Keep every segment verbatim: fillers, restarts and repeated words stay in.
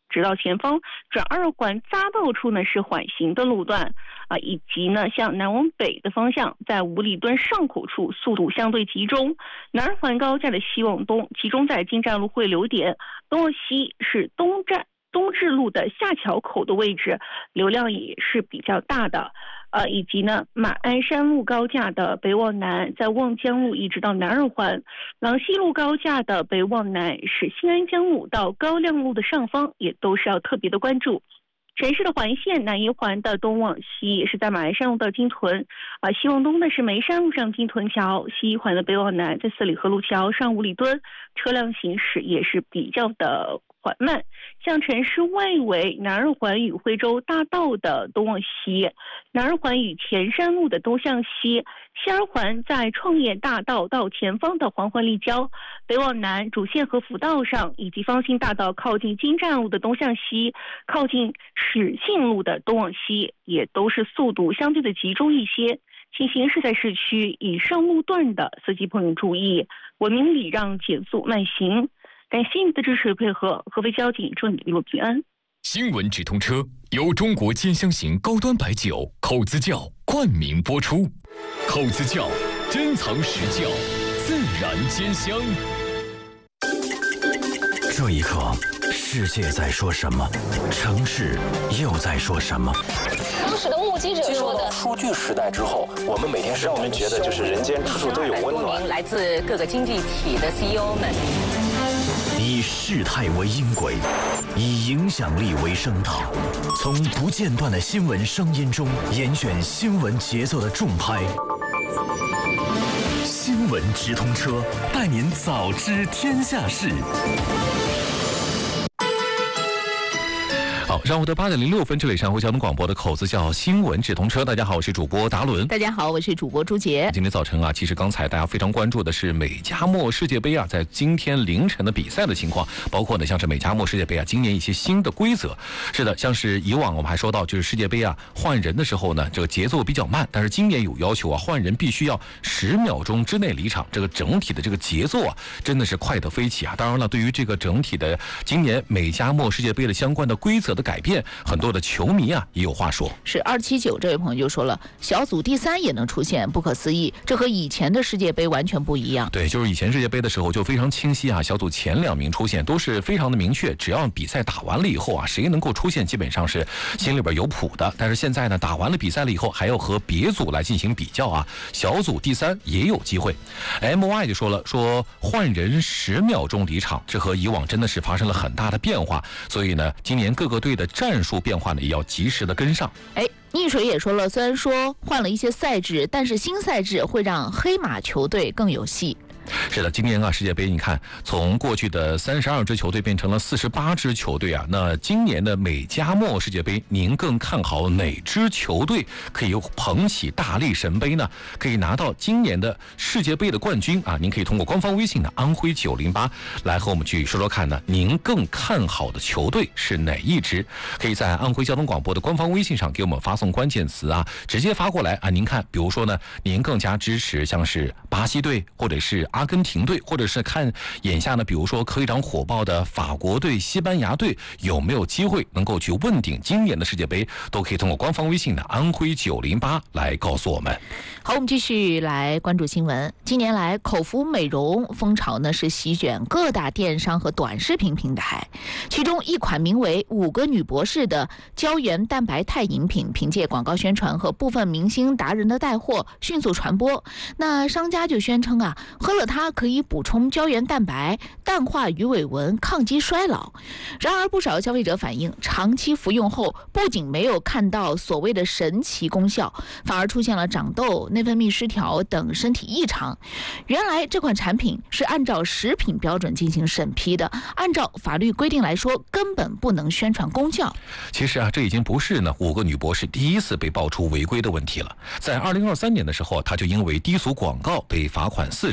直到前方，转二环匝道处呢是缓行的路段啊，以及呢向南往北的方向，在五里墩上口处速度相对集中。南二环高架的西往东集中在金站路汇流点，东往西是东站东至路的下桥口的位置，流量也是比较大的。呃，以及呢，马鞍山路高架的北往南，在望江路一直到南二环；郎西路高架的北往南是新安江路到高亮路的上方，也都是要特别的关注。城市的环线，南一环的东往西也是在马鞍山路到金屯，啊、呃，西往东呢是梅山路上金屯桥；西一环的北往南在四里河路桥上五里墩，车辆行驶也是比较的缓慢。像城市外围南二环与惠州大道的东往西，南二环与前山路的东向西，西二环在创业大道到前方的环环立交，北往南主线和辅道上，以及方兴大道靠近金站路的东向西，靠近始信路的东往西，也都是速度相对的集中一些。请行驶在市区以上路段的司机朋友注意，文明礼让，减速慢行。感谢你的支持配合，合肥交警祝你一路平安。 新闻直通车由中国尖香型高端白酒口子窖冠名播出，口子窖珍藏实窖，自然尖香。 这一刻，世界在说什么？城市又在说什么？ 当时的目击者说的， 数据时代之后，我们每天让我们觉得就是人间处处都有温暖。 来自各个经济体的 C E O 们， 以事态为音轨，以影响力为声道，从不间断的新闻声音中严选新闻节奏的重拍。新闻直通车，带您早知天下事。 好，上午的八点零六分，这里是安徽交通广播的口子窖新闻直通车。大家好，我是主播达伦。 大家好，我是主播朱杰。 今天早晨啊，其实刚才大家非常关注的是美加墨世界杯啊，在今天凌晨的比赛的情况，包括呢像是美加墨世界杯啊，今年一些新的规则。是的，像是以往我们还说到，就是世界杯啊换人的时候呢，这个节奏比较慢，但是今年有要求啊，换人必须要十秒钟之内离场，这个整体的这个节奏啊，真的是快得飞起啊。当然了，对于这个整体的今年美加墨世界杯的相关的规则的改变，很多的球迷啊也有话说。 是二七九这位朋友就说了，小组第三也能出现，不可思议，这和以前的世界杯完全不一样。 对，就是以前世界杯的时候就非常清晰啊，小组前两名出现都是非常的明确，只要比赛打完了以后啊，谁能够出现基本上是心里边有谱的。但是现在呢，打完了比赛了以后，还要和别组来进行比较啊，小组第三也有机会。M Y 就说了，说换人十秒钟离场，这和以往真的是发生了很大的变化，所以呢，今年各个队的战术变化呢也要及时的跟上。 哎，溺水也说了，虽然说换了一些赛制，但是新赛制会让黑马球队更有戏。 是的，今年啊世界杯，你看从过去的三十二支球队变成了四十八支球队啊。那今年的美加墨世界杯，您更看好哪支球队可以捧起大力神杯呢？可以拿到今年的世界杯的冠军啊？您可以通过官方微信的安徽九零八来和我们去说说看呢，您更看好的球队是哪一支？可以在安徽交通广播的官方微信上给我们发送关键词啊，直接发过来啊。您看，比如说呢，您更加支持像是巴西队，或者是阿根廷队，或者是看眼下呢，比如说科长火爆的法国队、西班牙队，有没有机会能够去问鼎今年的世界杯，都可以通过官方微信的安徽九零八来告诉我们。 好，我们继续来关注新闻。近年来，口服美容风潮呢是席卷各大电商和短视频平台，其中一款名为“五个女博士”的胶原蛋白肽饮品，凭借广告宣传和部分明星达人的带货迅速传播。那商家就宣称啊，喝了它可以补充胶原蛋白，淡化鱼尾纹，抗击衰老。然而，不少消费者反映，长期服用后不仅没有看到所谓的神奇功效，反而出现了长痘、内分泌失调等身体异常。原来这款产品是按照食品标准进行审批的，按照法律规定来说，根本不能宣传功效。 其实啊，这已经不是呢五个女博士第一次被爆出违规的问题了。在二零二三年的时候，她就因为低俗广告被罚款四十万元。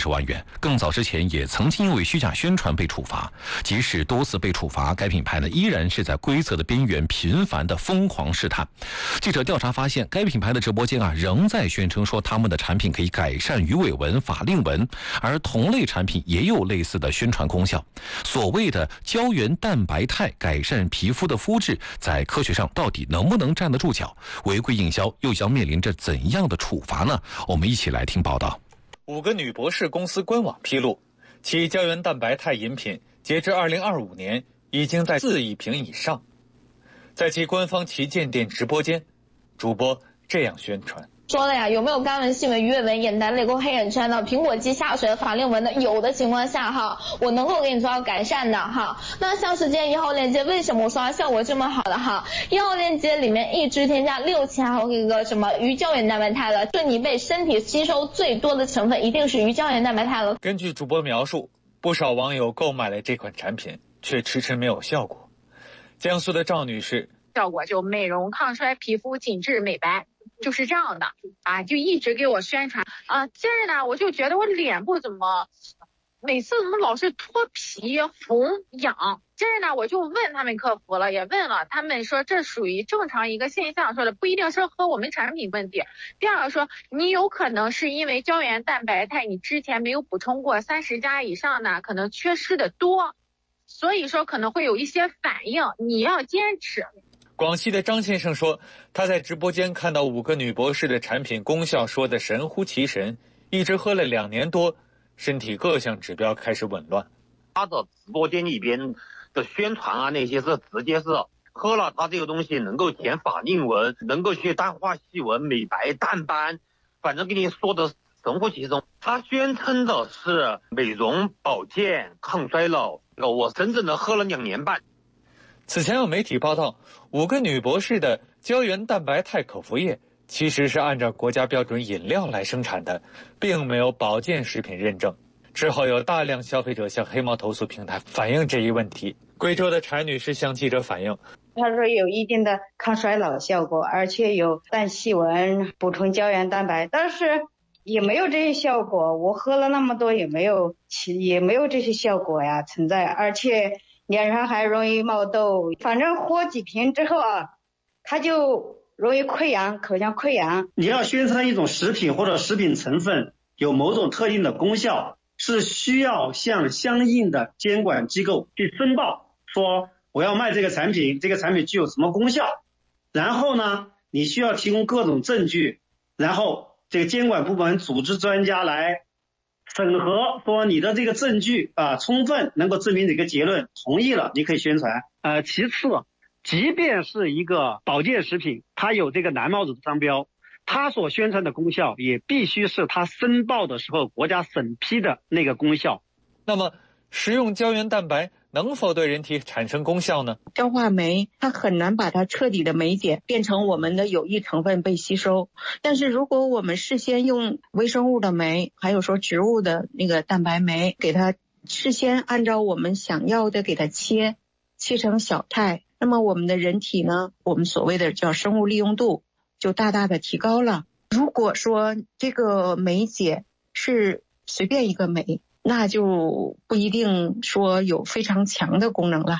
更早之前也曾经因为虚假宣传被处罚。即使多次被处罚，该品牌呢依然是在规则的边缘频繁的疯狂试探。记者调查发现，该品牌的直播间啊仍在宣称说他们的产品可以改善鱼尾纹、法令纹，而同类产品也有类似的宣传功效。所谓的胶原蛋白肽改善皮肤的肤质，在科学上到底能不能站得住脚？违规营销又将面临着怎样的处罚呢？我们一起来听报道。 五个女博士公司官网披露，其胶原蛋白肽饮品截至二零二五年已经在四亿瓶以上。在其官方旗舰店直播间，主播这样宣传。 说了呀，有没有干纹、细纹、鱼尾纹、眼袋、泪沟、黑眼圈的、苹果肌下垂、法令纹的？有的情况下哈，我能够给你做到改善的哈。那像是这一号链接，为什么我说效果这么好的哈？一号链接里面一支添加六千毫克个什么鱼胶原蛋白肽了，就你被身体吸收最多的成分一定是鱼胶原蛋白肽了。 根据主播描述，不少网友购买了这款产品，却迟迟没有效果。江苏的赵女士， 效果就美容、抗衰、皮肤紧致、美白。就是这样的啊，就一直给我宣传啊。接着呢，我就觉得我脸部怎么每次怎么老是脱皮、红、痒。接着呢，我就问他们客服了，也问了，他们说这属于正常一个现象，说的不一定是和我们产品问题。第二个说，你有可能是因为胶原蛋白肽你之前没有补充过，三十加以上呢，可能缺失的多，所以说可能会有一些反应，你要坚持。 广西的张先生说，他在直播间看到五个女博士的产品功效说的神乎其神，一直喝了两年多，身体各项指标开始紊乱。 他的直播间里边的宣传啊，那些是直接是喝了他这个东西能够减法令纹，能够去淡化细纹、美白、淡斑，反正跟你说的神乎其神。他宣称的是美容、保健、抗衰老，我整整的喝了两年半。 此前有媒体报道，五个女博士的胶原蛋白肽口服液其实是按照国家标准饮料来生产的，并没有保健食品认证。之后有大量消费者向黑猫投诉平台反映这一问题。贵州的柴女士向记者反映， 他说有一定的抗衰老效果，而且有淡细纹、补充胶原蛋白，但是也没有这些效果。我喝了那么多也没有也没有这些效果呀存在，而且脸上还容易冒痘，反正喝几瓶之后啊，它就容易溃疡，口腔溃疡。 你要宣称一种食品或者食品成分有某种特定的功效，是需要向相应的监管机构去申报，说我要卖这个产品，这个产品具有什么功效，然后呢，你需要提供各种证据，然后这个监管部门组织专家来审核，说你的这个证据啊充分能够证明这个结论，同意了你可以宣传。呃，其次，即便是一个保健食品，它有这个蓝帽子商标，它所宣称的功效也必须是它申报的时候国家审批的那个功效。 那么食用胶原蛋白能否对人体产生功效呢？ 消化酶它很难把它彻底的酶解变成我们的有益成分被吸收，但是如果我们事先用微生物的酶，还有说植物的那个蛋白酶，给它事先按照我们想要的给它切切成小肽，那么我们的人体呢，我们所谓的叫生物利用度就大大的提高了。如果说这个酶解是随便一个酶，那就不一定说有非常强的功能了。